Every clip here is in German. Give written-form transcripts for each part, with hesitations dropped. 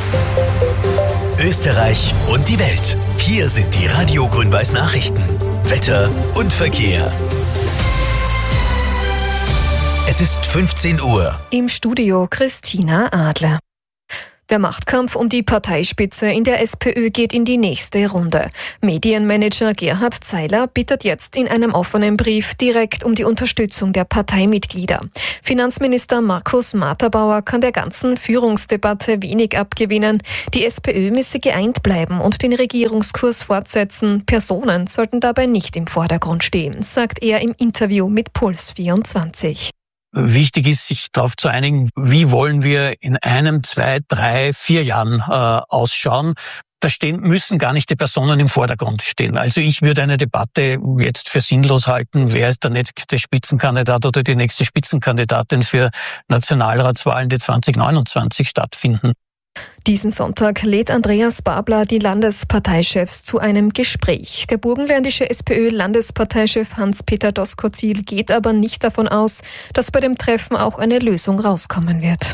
Österreich und die Welt. Hier sind die Radio Grün-Weiß Nachrichten. Wetter und Verkehr. Es ist 15 Uhr. Im Studio Christina Adler. Der Machtkampf um die Parteispitze in der SPÖ geht in die nächste Runde. Medienmanager Gerhard Zeiler bittet jetzt in einem offenen Brief direkt um die Unterstützung der Parteimitglieder. Finanzminister Markus Materbauer kann der ganzen Führungsdebatte wenig abgewinnen. Die SPÖ müsse geeint bleiben und den Regierungskurs fortsetzen. Personen sollten dabei nicht im Vordergrund stehen, sagt er im Interview mit Puls 24. Wichtig ist, sich darauf zu einigen, wie wollen wir in 1, 2, 3, 4 Jahren ausschauen. Da müssen gar nicht die Personen im Vordergrund stehen. Also ich würde eine Debatte jetzt für sinnlos halten, wer ist der nächste Spitzenkandidat oder die nächste Spitzenkandidatin für Nationalratswahlen, die 2029 stattfinden. Diesen Sonntag lädt Andreas Babler die Landesparteichefs zu einem Gespräch. Der burgenländische SPÖ-Landesparteichef Hans-Peter Doskozil geht aber nicht davon aus, dass bei dem Treffen auch eine Lösung rauskommen wird.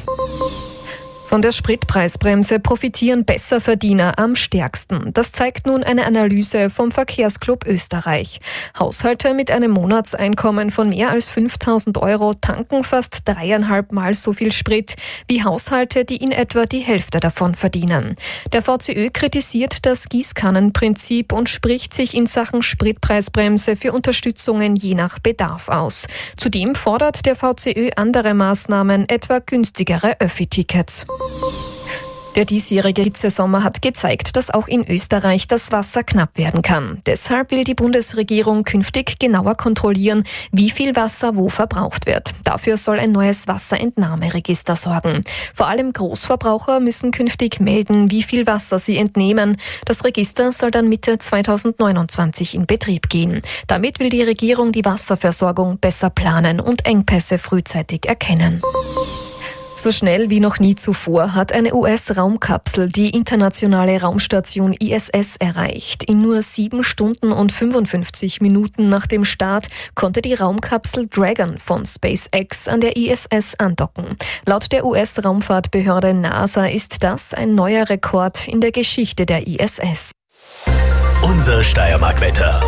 Von der Spritpreisbremse profitieren Besserverdiener am stärksten. Das zeigt nun eine Analyse vom Verkehrsclub Österreich. Haushalte mit einem Monatseinkommen von mehr als 5.000 Euro tanken fast 3,5 Mal so viel Sprit wie Haushalte, die in etwa die Hälfte davon verdienen. Der VCÖ kritisiert das Gießkannenprinzip und spricht sich in Sachen Spritpreisbremse für Unterstützungen je nach Bedarf aus. Zudem fordert der VCÖ andere Maßnahmen, etwa günstigere Öffi-Tickets. Der diesjährige Hitzesommer hat gezeigt, dass auch in Österreich das Wasser knapp werden kann. Deshalb will die Bundesregierung künftig genauer kontrollieren, wie viel Wasser wo verbraucht wird. Dafür soll ein neues Wasserentnahmeregister sorgen. Vor allem Großverbraucher müssen künftig melden, wie viel Wasser sie entnehmen. Das Register soll dann Mitte 2029 in Betrieb gehen. Damit will die Regierung die Wasserversorgung besser planen und Engpässe frühzeitig erkennen. So schnell wie noch nie zuvor hat eine US-Raumkapsel die internationale Raumstation ISS erreicht. In nur 7 Stunden und 55 Minuten nach dem Start konnte die Raumkapsel Dragon von SpaceX an der ISS andocken. Laut der US-Raumfahrtbehörde NASA ist das ein neuer Rekord in der Geschichte der ISS. Unser Steiermark-Wetter.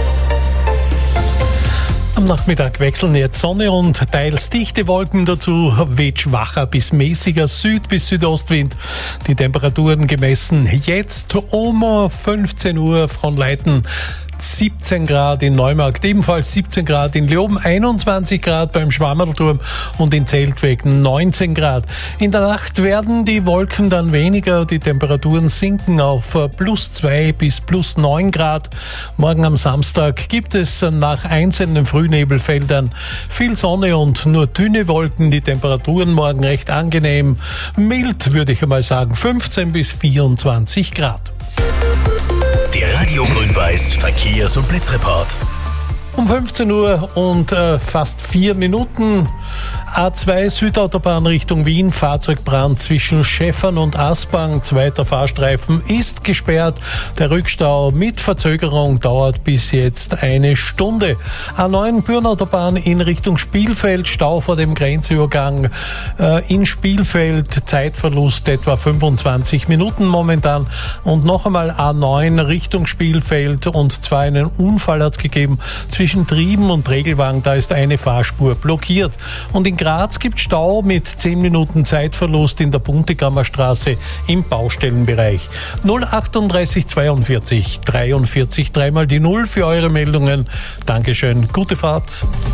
Am Nachmittag wechseln jetzt Sonne und teils dichte Wolken dazu, weht schwacher bis mäßiger Süd- bis Südostwind. Die Temperaturen gemessen jetzt um 15 Uhr von Leiten. 17 Grad in Neumarkt, ebenfalls 17 Grad in Leoben, 21 Grad beim Schwammerlturm und in Zeltweg 19 Grad. In der Nacht werden die Wolken dann weniger, die Temperaturen sinken auf +2 bis +9 Grad. Morgen am Samstag gibt es nach einzelnen Frühnebelfeldern viel Sonne und nur dünne Wolken. Die Temperaturen morgen recht angenehm, mild würde ich einmal sagen, 15 bis 24 Grad. Der Radio Grün-Weiß Verkehrs- und Blitzreport. Um 15 Uhr und fast 4 Minuten. A2 Südautobahn Richtung Wien, Fahrzeugbrand zwischen Schäffern und Aspang. Zweiter Fahrstreifen ist gesperrt. Der Rückstau mit Verzögerung dauert bis jetzt 1 Stunde. A9 Bürnautobahn in Richtung Spielfeld, Stau vor dem Grenzübergang in Spielfeld. Zeitverlust etwa 25 Minuten momentan. Und noch einmal A9 Richtung Spielfeld, und zwar einen Unfall hat es gegeben zwischen Trieben und Regelwang. Da ist eine Fahrspur blockiert. Und in Graz gibt Stau mit 10 Minuten Zeitverlust in der Buntegammer Straße im Baustellenbereich. 038 42 43 3 die 0 für eure Meldungen. Dankeschön, gute Fahrt.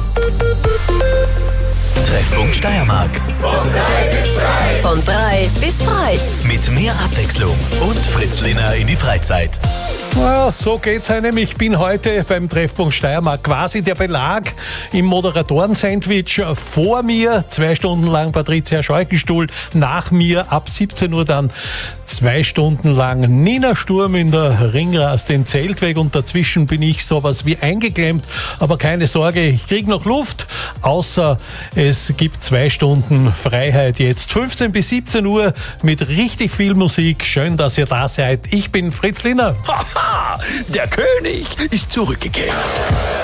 Treffpunkt Steiermark. Von 3 bis frei. Mit mehr Abwechslung und Fritz Lehner in die Freizeit. Ja, so geht's einem. Ich bin heute beim Treffpunkt Steiermark quasi der Belag im Moderatoren-Sandwich. Vor mir 2 Stunden lang Patricia Scheuchenstuhl, nach mir ab 17 Uhr dann 2 Stunden lang Nina Sturm in der Ringrast in Zeltweg, und dazwischen bin ich sowas wie eingeklemmt. Aber keine Sorge, ich krieg noch Luft, außer es gibt 2 Stunden Freiheit jetzt. 15 bis 17 Uhr mit richtig viel Musik. Schön, dass ihr da seid. Ich bin Fritz Lehner. Haha, der König ist zurückgekehrt.